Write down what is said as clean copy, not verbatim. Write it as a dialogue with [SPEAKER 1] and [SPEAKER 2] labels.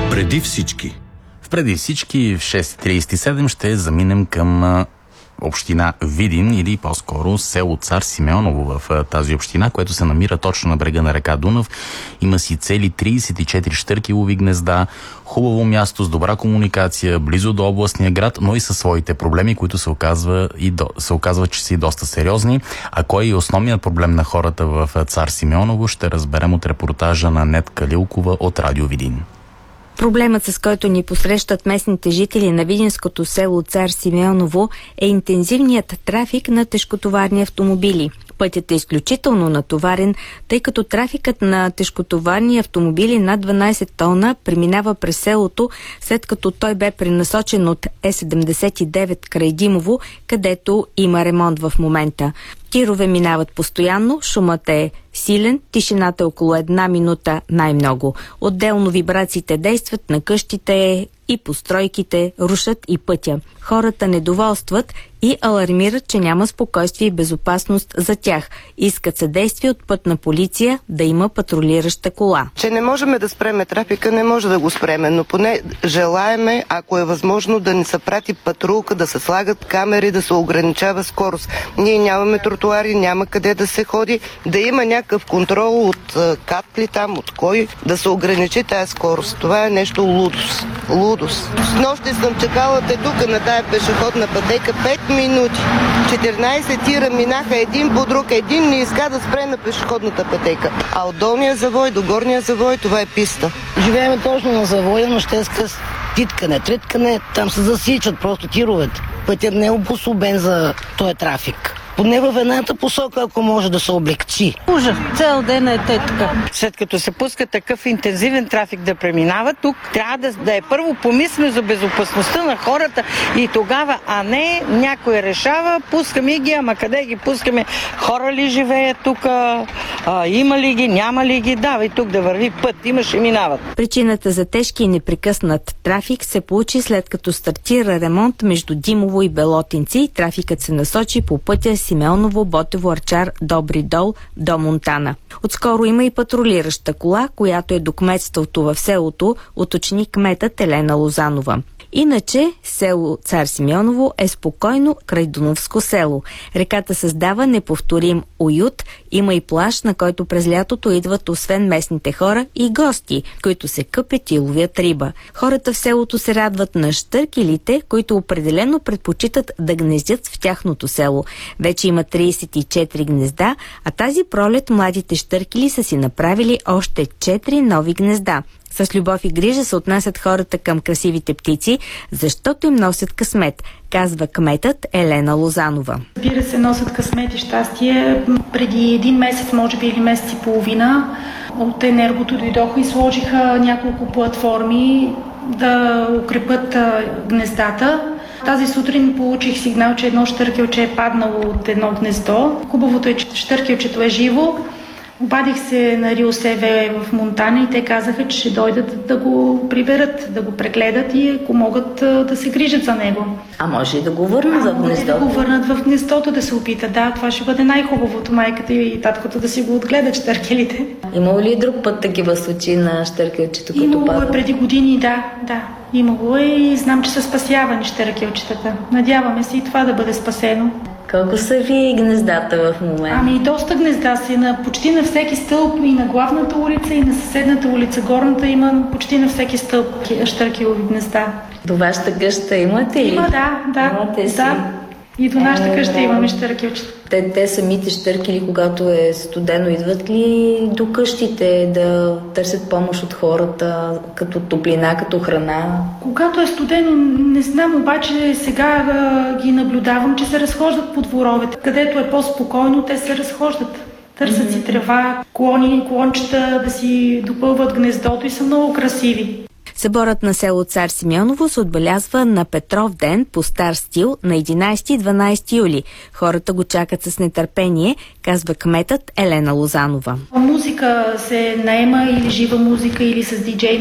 [SPEAKER 1] Преди всички.
[SPEAKER 2] Преди всички в 6:37 ще заминем към община Видин, или по-скоро село Цар Симеоново в тази община, което се намира точно на брега на река Дунав. Има си цели 34 щъркелови гнезда, хубаво място с добра комуникация, близо до областния град, но и със своите проблеми, които се оказва, че са и доста сериозни. А кой е основният проблем на хората в Цар Симеоново, ще разберем от репортажа на Нетка Лилкова от Радио Видин.
[SPEAKER 3] Проблемът, с който ни посрещат местните жители на видинското село Цар Симеоново, е интензивният трафик на тежкотоварни автомобили. Пътят е изключително натоварен, тъй като трафикът на тежкотоварни автомобили над 12 тона преминава през селото, след като той бе пренасочен от Е79 край Димово, където има ремонт в момента. Тирове минават постоянно, шумът е силен, тишината е около 1 минута най-много. Отделно вибрациите действат на къщите и постройките, рушат и пътя. Хората недоволстват и алармират, че няма спокойствие и безопасност за тях. Искат съдействие от пътна полиция да има патрулираща кола.
[SPEAKER 4] Че не можем да спреме трафика, не може да го спреме, но поне желаеме, ако е възможно, да ни се прати патрулка, да се слагат камери, да се ограничава скорост. Ние нямаме тротуари, няма къде да се ходи, да има някакъв контрол от катли там, от кой, да се ограничи тази скорост. Това е нещо лудост. С нощи съм чекала тук на тая пешеходна пътека 5 минути. 14 тира минаха един по друг. Един не иска да спре на пешеходната пътека. А от долния завой до горния завой това е писта.
[SPEAKER 5] Живееме точно на завоя, но ще с титкане, триткане. Там се засичат просто тировете. Пътят не е обособен за този трафик. Поне в едната посока, ако може да се облегчи.
[SPEAKER 6] Ужас, цял ден е така. След като се пуска такъв интензивен трафик да преминава, тук трябва да е първо помислено за безопасността на хората и тогава, а не някой решава, пускаме ги, ама къде ги пускаме? Хора ли живеят тук? Има ли ги, няма ли ги? Давай тук да върви път, имаш и минават.
[SPEAKER 3] Причината за тежки и непрекъснат трафик се получи след като стартира ремонт между Димово и Белотинци. Трафикът се насочи по пътя Симеоново, Ботево, Арчар, Добри дол до Монтана. Отскоро има и патрулираща кола, която е до кметството в селото, уточни кметът Елена Лозанова. Иначе село Цар Симеоново е спокойно край Дунавско село. Реката създава неповторим уют, има и плаж, на който през лятото идват освен местните хора и гости, които се къпят и ловят риба. Хората в селото се радват на щъркелите, които определено предпочитат да гнездят в тяхното село. Вече има 34 гнезда, а тази пролет младите щъркели са си направили още 4 нови гнезда. С любов и грижа се отнасят хората към красивите птици, защото им носят късмет, казва кметът Елена Лозанова.
[SPEAKER 7] Разбира се, носят късмет и щастие. Преди един месец, може би или месец и половина, от Енергото дойдоха и сложиха няколко платформи да укрепят гнездата. Тази сутрин получих сигнал, че едно щъркелче е паднало от едно гнездо. Хубавото е, че щъркелчето е живо. Обадих се на РИОСВ в Монтана и те казаха, че ще дойдат да го приберат, да го прегледат и ако могат да се грижат за него.
[SPEAKER 3] А може и да го върнат в гнездото?
[SPEAKER 7] Да го върнат в гнездото, да се опита. Да, това ще бъде най-хубавото, майката и таткото да си го отгледат щъркелите.
[SPEAKER 3] Имало ли друг път такива случаи на щъркелчето, като
[SPEAKER 7] падна?
[SPEAKER 3] падна?
[SPEAKER 7] Имало преди години, да. Имало и знам, че са спасявани щъркелчетата. Надяваме се и това да бъде спасено.
[SPEAKER 3] Колко са ви гнездата в момента?
[SPEAKER 7] Доста гнезда си. Почти на всеки стълб, и на главната улица, и на съседната улица, горната, има почти на всеки стълб щъркелови гнезда.
[SPEAKER 3] До вашата къща имате ли?
[SPEAKER 7] Има, да.
[SPEAKER 3] Имате си?
[SPEAKER 7] Да. И до нашата къща имаме щъркелчета.
[SPEAKER 3] Те самите щъркели, когато е студено, идват ли до къщите да търсят помощ от хората, като топлина, като храна?
[SPEAKER 7] Когато е студено, не знам, обаче сега ги наблюдавам, че се разхождат по дворовете. Където е по-спокойно, те се разхождат. Търсят си трева, клончета да си допълват гнездото и са много красиви.
[SPEAKER 3] Съборът на село Цар Симеоново се отбелязва на Петров ден по стар стил на 11 и 12 юли. Хората го чакат с нетърпение, казва кметът Елена Лозанова.
[SPEAKER 7] Музика се наема или жива музика, или с диджей